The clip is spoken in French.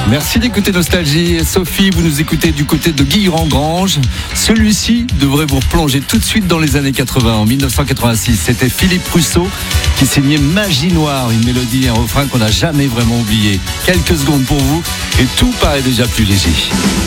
Merci d'écouter Nostalgie. Sophie, vous nous écoutez du côté de Guilherand-Grange. Celui-ci devrait vous replonger tout de suite dans les années 80. En 1986, c'était Philippe Rousseau qui signait Magie Noire, une mélodie, un refrain qu'on n'a jamais vraiment oublié. Quelques secondes pour vous et tout paraît déjà plus léger.